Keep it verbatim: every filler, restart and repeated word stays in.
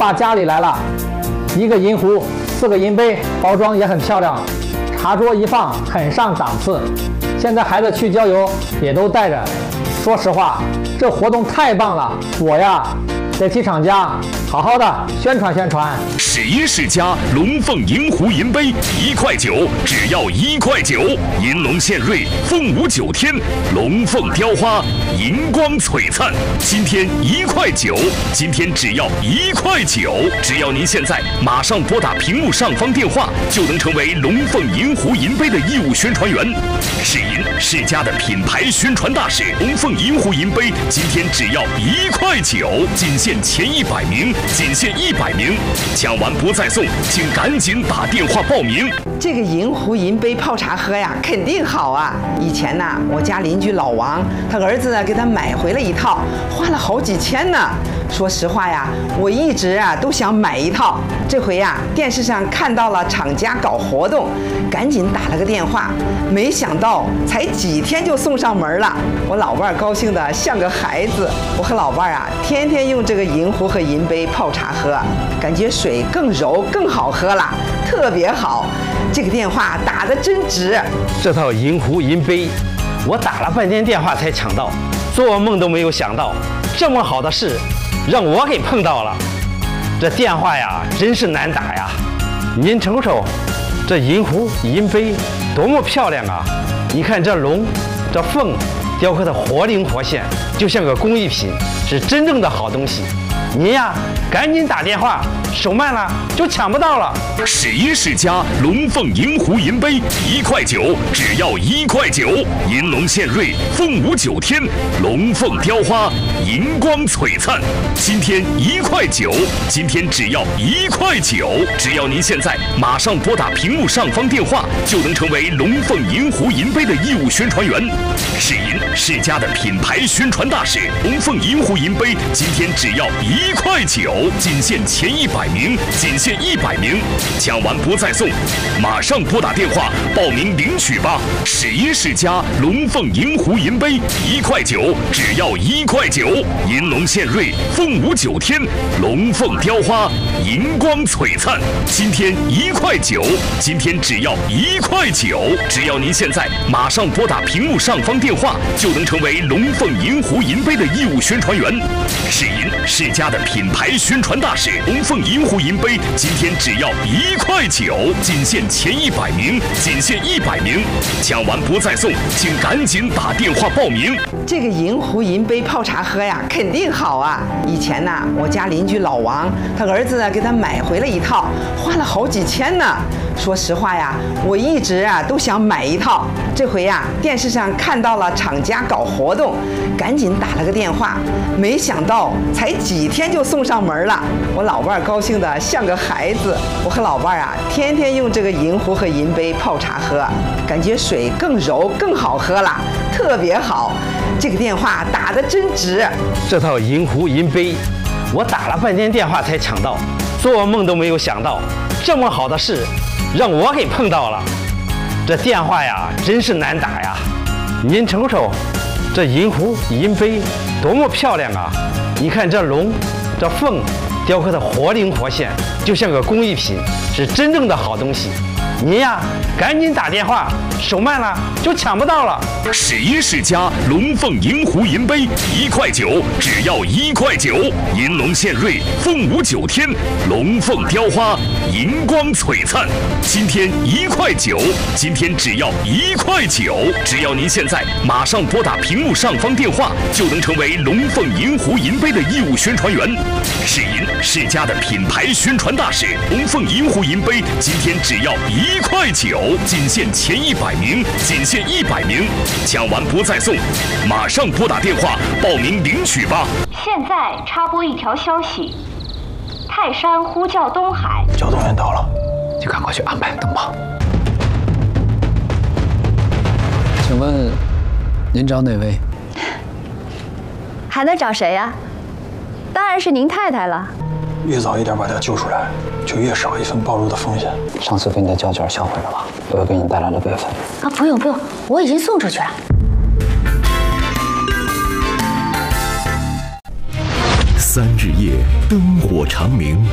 爸家里来了，一个银壶，四个银杯，包装也很漂亮，茶桌一放很上档次。现在孩子去郊游也都带着。说实话，这活动太棒了，我呀得替厂家好好的宣传宣传。 十一世家龙凤银壶银杯一块九，只要一块九。银龙献瑞，凤舞九天，龙凤雕花，银光璀璨。今天一块九，今天只要一块九。只要您现在马上拨打屏幕上方电话，就能成为龙凤银壶银杯的义务宣传员。世银世家的品牌宣传大使，龙凤银壶银杯今天只要一块九，仅限前一百名，仅限一百名，抢完不再送，请赶紧打电话报名。 这个银壶银杯泡茶喝呀，肯定好啊！以前呢，我家邻居老王，他儿子呢给他买回了一套，花了好几千呢。说实话呀，我一直啊都想买一套。这回呀，电视上看到了厂家搞活动，赶紧打了个电话，没想到才几天就送上门了。我老伴儿高兴得像个孩子。我和老伴儿啊，天天用这个银壶和银杯泡茶喝，感觉水更柔更好喝了，特别好。这个电话打得真值。 这套银壶银杯，我打了半天电话才抢到，做梦都没有想到，这么好的事让我给碰到了。这电话呀，真是难打呀！您瞅瞅，这银壶银杯多么漂亮啊！你看这龙，这凤，雕刻的活灵活现，就像个工艺品，是真正的好东西。您呀，赶紧打电话，手慢了就抢不到了。 十一世家龙凤银壶银杯一块九，只要一块九。银龙献瑞，凤舞九天，龙凤雕花，银光璀璨。今天一块九，今天只要一块九。只要您现在马上拨打屏幕上方电话，就能成为龙凤银壶银杯的义务宣传员。世银世家的品牌宣传大使，龙凤银壶银杯今天只要一块九，仅限前一百名，仅限一百名，抢完不再送，马上拨打电话报名领取吧。十一世家龙凤银壶银杯一块九，只要一块九。银龙献瑞，凤舞九天，龙凤雕花，银光璀璨。今天一块九，今天只要一块九。只要您现在马上拨打屏幕上方电话，就能成为龙凤银壶银杯的义务宣传员。世银世家的品牌宣传大使，龙凤银壶银杯今天只要一块九，仅限前一百名，仅限一百名，抢完不再送，请赶紧打电话报名。 这个银壶银杯泡茶喝呀，肯定好啊！以前呢，我家邻居老王，他儿子呢给他买回了一套，花了好几千呢。说实话呀，我一直啊都想买一套。这回呀，电视上看到了厂家搞活动，赶紧打了个电话，没想到才几天就送上门了。我老伴儿高兴得像个孩子。我和老伴儿啊，天天用这个银壶和银杯泡茶喝，感觉水更柔更好喝了，特别好。这个电话打得真值。 这套银壶银杯，我打了半天电话才抢到，做梦都没有想到，这么好的事让我给碰到了。这电话呀，真是难打呀！您瞅瞅，这银壶银杯多么漂亮啊！你看这龙，这凤，雕刻的活灵活现，就像个工艺品，是真正的好东西。您呀，赶紧打电话，手慢了就抢不到了。 十一世家龙凤银壶银杯一块九，只要一块九。银龙献瑞，凤舞九天，龙凤雕花，银光璀璨。今天一块九，今天只要一块九。只要您现在马上拨打屏幕上方电话，就能成为龙凤银壶银杯的义务宣传员。世银世家的品牌宣传大使，龙凤银壶银杯今天只要一块九，仅限前一百名，仅限一百名，抢完不再送，马上拨打电话报名领取吧。 现在插播一条消息：泰山呼叫东海， 交通员到了，就赶快去安排灯泡。 请问您找哪位？ 还能找谁呀？当然是您太太了。 越早一点把他救出来，就越少一份暴露的风险。上次给你的胶卷销毁了吧？我又给你带来了备份。 啊，不用不用，我已经送出去了。 三日夜，灯火长明。